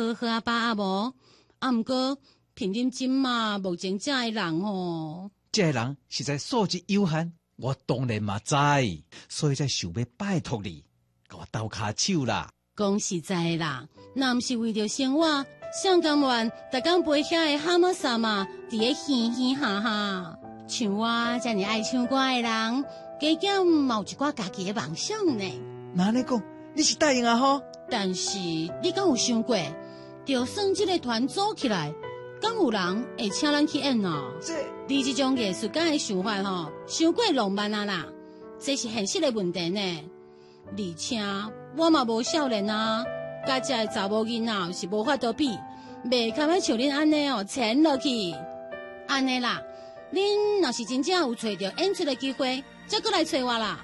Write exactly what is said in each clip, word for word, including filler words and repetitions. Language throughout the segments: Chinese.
好好啊，爸啊无，啊毋过凭恁今嘛目前这个人哦， 这个人实在素质有限，我当然嘛知，所以才想要拜托你，给我斗骹手啦。 讲实在啦，若毋是为着生活，谁甘愿逐工陪遐个蛤蟆啥嘛，伫咧嘻嘻哈哈。像我遮尔爱唱歌的人，加减嘛有一寡家己的梦想呢。 那你讲，你是答应啊吼？ 但是你敢有想过，就算这个团组起来，敢有人会请咱去演啊？ 这你这种艺术家的想法吼，伤过浪漫啊啦，这是现实的问题呢。而且我嘛无少年啊，甲这个查某囡仔是无法度比，袂堪要像恁安尼哦，潜落去。安尼啦，恁若是真正有找到演出的机会，再过来找我啦。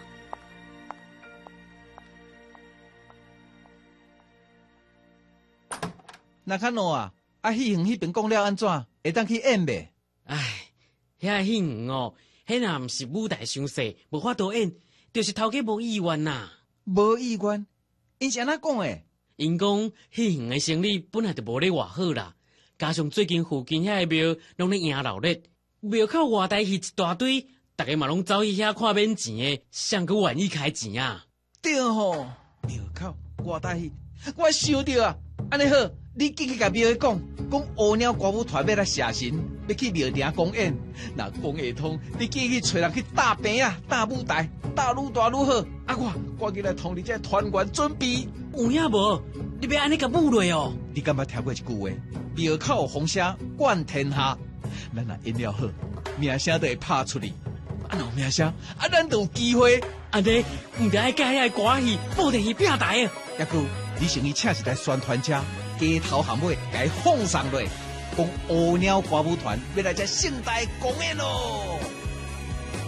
那较孬啊，啊戏园迄边讲了安怎，会当去演袂？ 唉，遐戏园哦，迄若毋是舞台伤细，无法度演，就是头家无意愿呐。 无意愿，因是安怎讲诶？ 因讲戏园的生意本来就无咧偌好啦，加上最近附近遐个庙拢咧赢闹热，庙口外台戏一大堆，逐个嘛拢走去遐看免钱的，谁阁愿意开钱啊？ 对吼，庙口外台戏，我想到啊，安尼好。你进去甲庙里讲，讲乌鸟歌舞团要来写神，要去庙埕公演。若讲会通，你进去找人去搭棚啊、搭舞台，搭愈大愈好。啊，我赶紧来通知这团员准备。 有影无？你要安尼甲舞落哦？ 你敢捌听过一句话？庙口风声冠天下。咱若演了好，名声就会拍出去。啊，有名声，啊，咱就有机会。 安尼，毋得爱甲遐个歌戏、布袋戏拼台啊！ 抑个，你先去请一台宣传车。街头巷尾，甲伊放上落，讲乌鸟歌舞团要来这盛大公演咯。